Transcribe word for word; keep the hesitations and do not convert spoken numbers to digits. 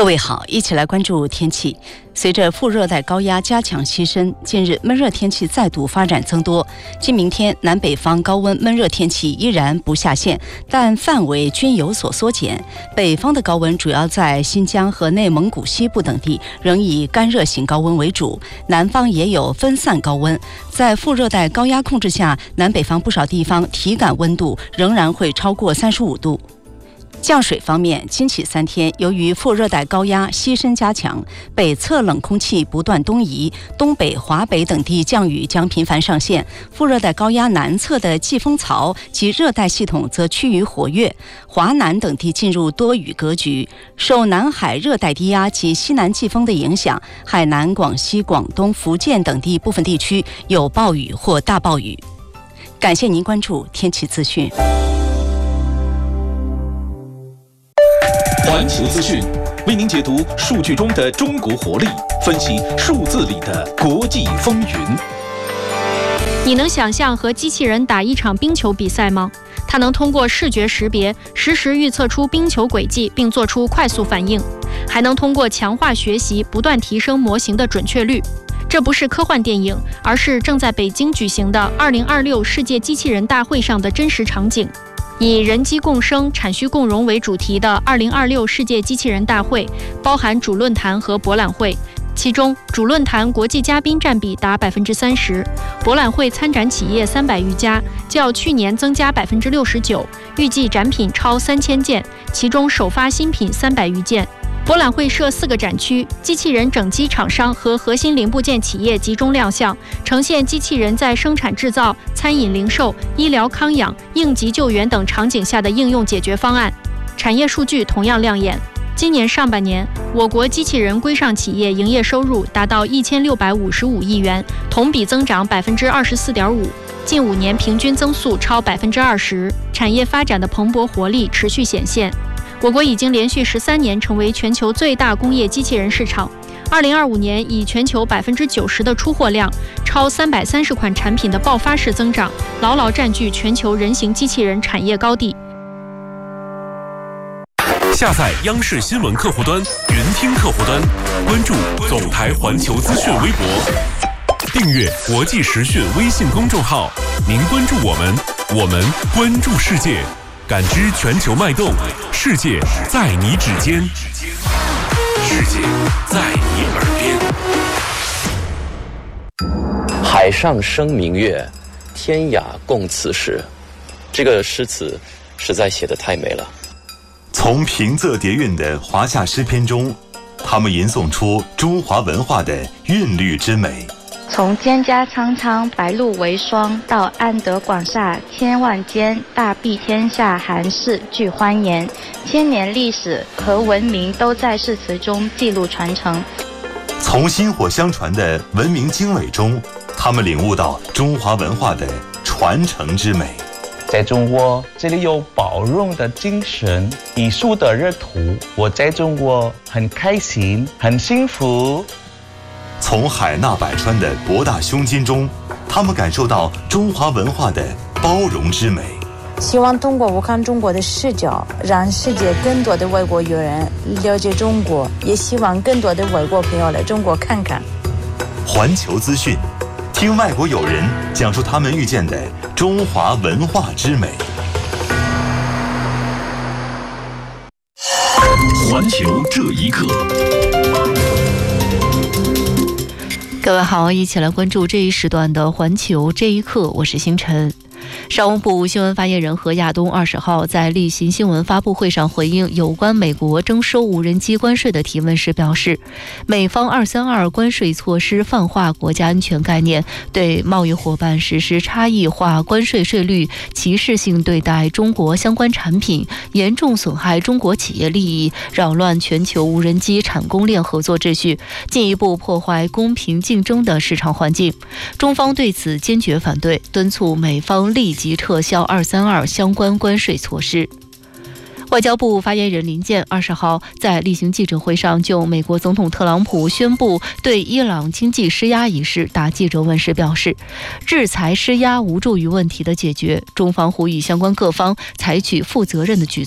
位好，一起来关注天气。随着副热带高压加强西伸，近日闷热天气再度发展增多。今明天南北方高温闷热天气依然不下线，但范围均有所缩减。北方的高温主要在新疆和内蒙古西部等地，仍以干热型高温为主，南方也有分散高温。在副热带高压控制下，南北方不少地方体感温度仍然会超过三十五度。降水方面，今起三天，由于副热带高压西伸加强，北侧冷空气不断东移，东北、华北等地降雨将频繁上现。副热带高压南侧的季风槽及热带系统则趋于活跃，华南等地进入多雨格局。受南海热带低压及西南季风的影响，海南、广西、广东、福建等地部分地区有暴雨或大暴雨。感谢您关注天气资讯。 环球资讯为您解读数据中的中国活力，分析数字里的国际风云。 你能想象和机器人打一场冰球比赛吗？它能通过视觉识别实时预测出冰球轨迹，并做出快速反应，还能通过强化学习不断提升模型的准确率。这不是科幻电影，而是正在北京举行的二零二六世界机器人大会上的真实场景。以人机共生、产虚共融为主题的二零二六世界机器人大会，包含主论坛和博览会。其中，主论坛国际嘉宾占比达百分之三十，博览会参展企业三百余家，较去年增加百分之六十九，预计展品超三千件，其中首发新品三百余件。博览会设四个展区，机器人整机厂商和核心零部件企业集中亮相，呈现机器人在生产制造、餐饮零售、医疗康养、应急救援等场景下的应用解决方案。产业数据同样亮眼。今年上半年，我国机器人规上企业营业收入达到一千六百五十五亿元，同比增长百分之二十四点五，近五年平均增速超百分之二十，产业发展的蓬勃活力持续显现。我国已经连续十三年成为全球最大工业机器人市场。二零二五年以全球百分之九十的出货量、超三百三十款产品的爆发式增长，牢牢占据全球人形机器人产业高地。 下载央视新闻客户端、云听客户端，关注总台环球资讯微博，订阅国际时讯微信公众号。您关注我们，我们关注世界。感知全球脉动，世界在你指尖，世界在你耳边。海上生明月，天涯共此时。这个诗词实在写得太美了。 从平仄叠韵的华夏诗篇中，他们吟诵出中华文化的韵律之美。 从蒹葭苍苍，白露为霜，到安得广厦千万间，大庇天下寒士俱欢颜。千年历史和文明都在诗词中记录传承。 从薪火相传的文明经纬中，他们领悟到中华文化的传承之美。 在中国，这里有包容的精神，艺术的热土。我在中国很开心，很幸福。 从海纳百川的博大胸襟中，他们感受到中华文化的包容之美。 希望通过我看中国的视角，让世界更多的外国友人了解中国，也希望更多的外国朋友来中国看看。 环球资讯，听外国友人讲述他们遇见的中华文化之美。 环球这一刻。 各位好，一起来关注这一时段的环球这一刻，我是星辰。商务部新闻发言人何亚东二十号在例行新闻发布会上回应有关美国征收无人机关税的提问时表示，美方二三二关税措施泛化国家安全概念，对贸易伙伴实施差异化关税税率，歧视性对待中国相关产品，严重损害中国企业利益，扰乱全球无人机产供链合作秩序，进一步破坏公平竞争的市场环境。中方对此坚决反对，敦促美方立即撤销二三二相关关税措施。外交部发言人林健二十号在例行记者会上就美国总统特朗普宣布对伊朗经济施压一事答记者问时表示，制裁施压无助于问题的解决，中方呼吁相关各方采取负责任的举措。